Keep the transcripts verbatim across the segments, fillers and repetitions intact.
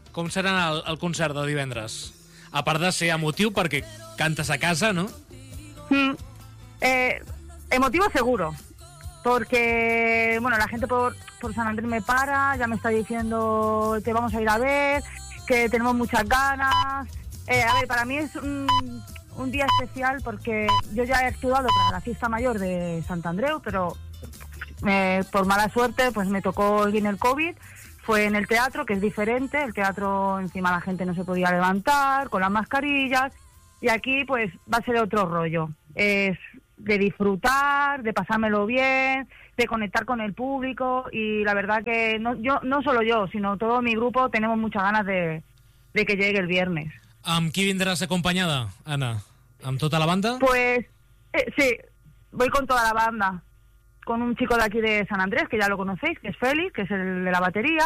com serà el, el concert de divendres? A part de ser emotiu perquè cantes a casa, ¿no? Mm, eh, emotivo seguro, porque bueno, la gente por, por San Andrés me para, ya me está diciendo que vamos a ir a ver, que tenemos muchas ganas. Eh, a ver, para mí es un, un día especial porque yo ya he actuado para la fiesta mayor de Sant Andreu, pero eh, por mala suerte pues me tocó bien el COVID. Fue en el teatro, que es diferente. El teatro, encima la gente no se podía levantar con las mascarillas, y aquí pues va a ser otro rollo. Es de disfrutar, de pasármelo bien, de conectar con el público, y la verdad que no, yo, no solo yo, sino todo mi grupo tenemos muchas ganas de, de que llegue el viernes. Amb qui vindràs acompanyada, Anna? Amb tota la banda? Pues eh, sí, voy con toda la banda, con un chico de aquí de San Andrés, que ya lo conocéis, que es Félix, que es el de la batería,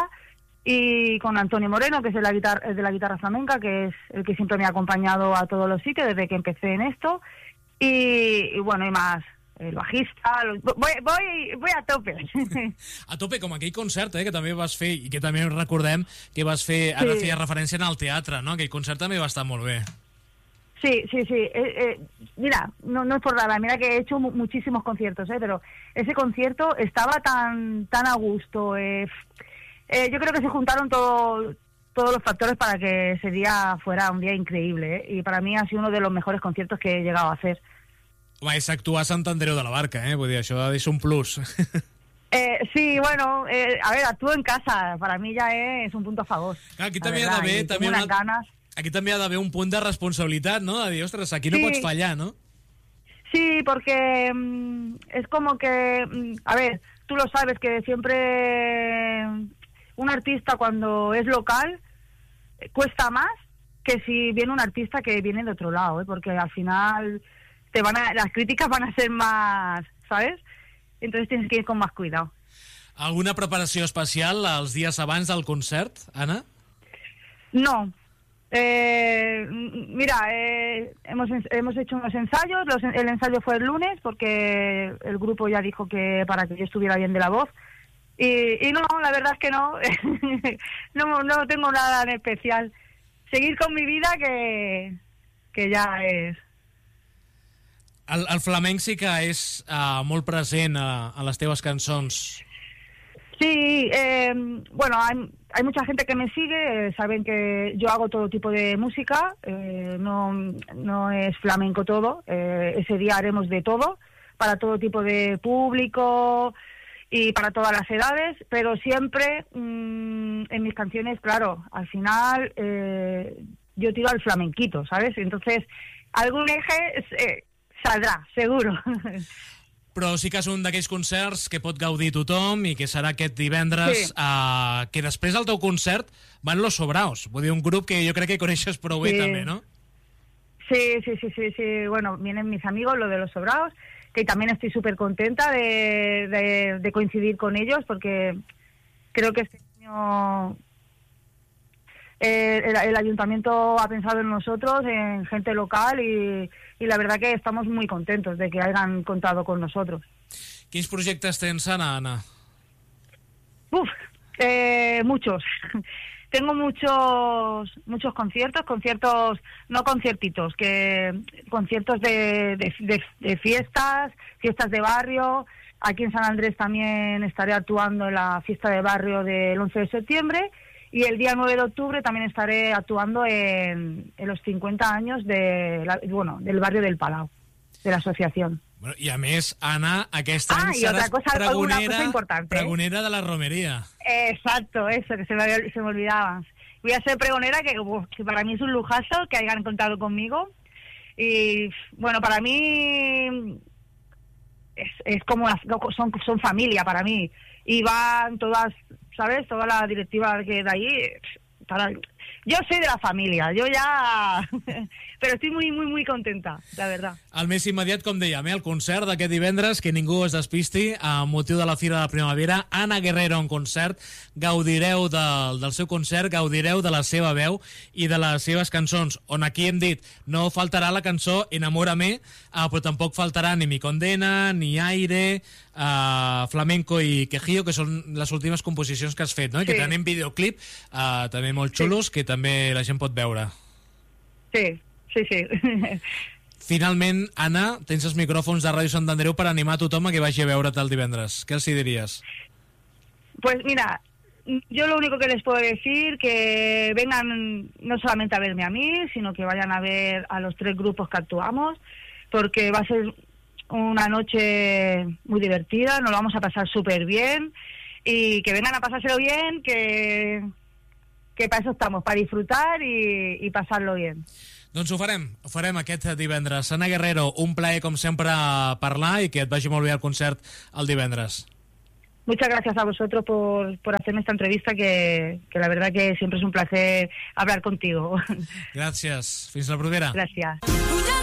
y con Antonio Moreno, que es de la guitarra, el de la guitarra flamenca, que es el que siempre me ha acompañado a todos los sitios desde que empecé en esto, y, y bueno, y más, el bajista, voy, voy, voy a tope. A tope, com aquell concert, eh, que també vas fer, i que també recordem que vas fer, ara sí. feia referència en el teatre, no? Aquell concert també va estar molt bé. Sí, sí, sí. Eh, eh, mira, no, no es por nada, mira que he hecho mu muchísimos conciertos, ¿eh? Pero ese concierto estaba tan tan a gusto. Eh, eh, yo creo que se juntaron todo, todos los factores para que ese día fuera un día increíble, ¿eh? Y para mí ha sido uno de los mejores conciertos que he llegado a hacer. Home, és actuar a Sant Andreu de la Barca, eh? Vull dir, això és un plus. Eh, sí, bueno, eh, a ver, actúo en casa, para mí ya es un punto a favor. Clar, aquí també ha d'haver també unas una... ganas. Aquí també ha d'haver un punt de responsabilitat, ¿no? De dir, ostres, aquí no sí. pots fallar, ¿no? Sí, porque mmm, es como que, mmm, a ver, tú lo sabes que siempre un artista cuando es local eh, cuesta más que si viene un artista que viene de otro lado, ¿eh? Porque al final te van a, las críticas van a ser más, ¿sabes? Entonces tienes que ir con más cuidado. Alguna preparació especial els dies abans del concert, Anna? No. Eh, mira, eh, hemos, hemos hecho unos ensayos, los, el ensayo fue el lunes porque el grupo ya dijo que para que yo estuviera bien de la voz, y, y no, la verdad es que no, no, no tengo nada en especial. Seguir con mi vida que, que ya es... El, el flamenc sí que és uh, molt present a, a les teves cançons. Sí, eh, bueno, hay, hay mucha gente que me sigue, eh, saben que yo hago todo tipo de música, eh, no, no es flamenco todo, eh, ese día haremos de todo, para todo tipo de público y para todas las edades, pero siempre mmm, en mis canciones, claro, al final eh, yo tiro al flamenquito, ¿sabes? Entonces, algún eje eh, saldrá, seguro. Però sí que és un d'aquells concerts que pot gaudir tothom i que serà aquest divendres, sí. uh, que després del teu concert van Los Sobraos, vull dir, un grup que jo crec que coneixes prou bé sí. també, ¿no? Sí, sí, sí, sí, sí, bueno, vienen mis amigos, lo de Los Sobraos, que también estoy súper contenta de, de, de coincidir con ellos, porque creo que este año eh, el, el ayuntamiento ha pensado en nosotros, en gente local, y, y la verdad que estamos muy contentos de que hayan contado con nosotros. Quins projectes tens, Anna, Anna? Uf, eh, muchos. Tengo muchos muchos conciertos, conciertos, no conciertitos, que conciertos de, de, de, de fiestas, fiestas de barrio. Aquí en San Andrés también estaré actuando en la fiesta de barrio del once de septiembre, y el día nueve de octubre también estaré actuando en, en los cincuenta años de la, bueno, del barrio del Palau, de la asociación. Bueno, i a més, Anna, aquest ah, any y seràs otra cosa, pregonera, cosa importante, pregonera de la romería. Exacto, eso, que se me, se me olvidaba. Voy a ser pregonera, que, uf, que para mí es un lujazo que hayan contado conmigo. Y bueno, para mí es, es como son, son familia para mí. Y van todas, ¿sabes? Toda la directiva que de ahí, para, yo soy de la familia, yo ya... Però estic muy, muy, muy contenta, la verdad. El més immediat, com dèiem, eh? El concert d'aquest divendres, que ningú es despisti, a motiu de la Fira de la Primavera, Ana Guerrero en concert, gaudireu del, del seu concert, gaudireu de la seva veu i de les seves cançons, on aquí hem dit, no faltarà la cançó Enamórame, eh, però tampoc faltarà ni Mi Condena, ni Aire, eh, Flamenco i Quejío, que són les últimes composicions que has fet, no? I sí. Que tenen videoclip, eh, també molt xulos, sí. Que també la gent pot veure. Sí. Sí, sí. Finalment, Anna, tens els micròfons de Ràdio Sant Andreu per animar a tothom a que vagi a veure't el divendres. ¿Qué els dirías? Pues mira, yo lo único que les puedo decir que vengan no solamente a verme a mí, sino que vayan a ver a los tres grupos que actuamos, porque va a ser una noche muy divertida, nos lo vamos a pasar súper bien, y que vengan a pasárselo bien, que, que para eso estamos, para disfrutar y, y pasarlo bien. Doncs ho farem, ho farem aquest divendres. Ana Guerrero, un plaer com sempre parlar i que et vagi molt bé el concert el divendres. Muchas gracias a vosotros por, por hacerme esta entrevista, que, que la verdad que siempre es un placer hablar contigo. Gràcies. Fins la propera. Gràcies.